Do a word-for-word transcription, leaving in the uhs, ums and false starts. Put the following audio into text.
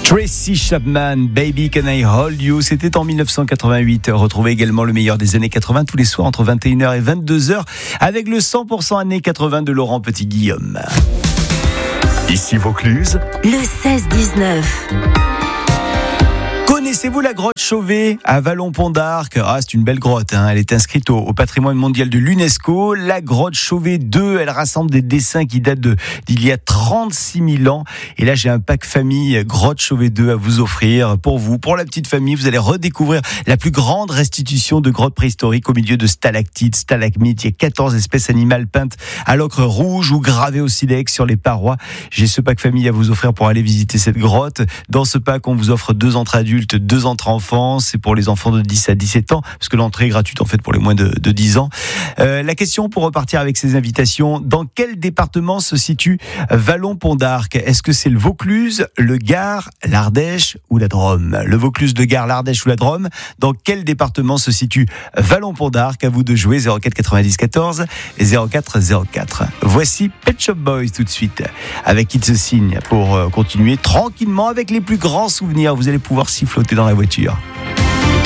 Tracy Chapman, Baby Can I Hold You, c'était en dix-neuf cent quatre-vingt-huit. Retrouvez également le meilleur des années quatre-vingts tous les soirs entre vingt et une heures et vingt-deux heures avec le cent pour cent années quatre-vingts de Laurent Petit-Guillaume. Ici Vaucluse, le seize dix-neuf. Connaissez-vous la grotte Chauvet à Vallon-Pont d'Arc? Ah, c'est une belle grotte, hein. Elle est inscrite au, au patrimoine mondial de l'UNESCO. La grotte Chauvet deux, elle rassemble des dessins qui datent de, d'il y a trente-six mille ans. Et là, j'ai un pack famille grotte Chauvet deux à vous offrir pour vous, pour la petite famille. Vous allez redécouvrir la plus grande restitution de grottes préhistoriques au milieu de stalactites, stalagmites. Il y a quatorze espèces animales peintes à l'ocre rouge ou gravées au silex sur les parois. J'ai ce pack famille à vous offrir pour aller visiter cette grotte. Dans ce pack, on vous offre deux entrées adultes, deux entrées enfants, c'est pour les enfants de dix à dix-sept ans, parce que l'entrée est gratuite en fait pour les moins de, de dix ans. Euh, la question pour repartir avec ces invitations, dans quel département se situe Vallon-Pont d'Arc? Est-ce que c'est le Vaucluse, le Gard, l'Ardèche ou la Drôme? Le Vaucluse, le Gard, l'Ardèche ou la Drôme? Dans quel département se situe Vallon-Pont d'Arc? À vous de jouer, zéro quatre quatre-vingt-dix quatorze et zéro quatre zéro quatre. Voici Pet Shop Boys tout de suite, avec It's a Sign pour continuer tranquillement avec les plus grands souvenirs. Vous allez pouvoir s'y flotter dans la voiture.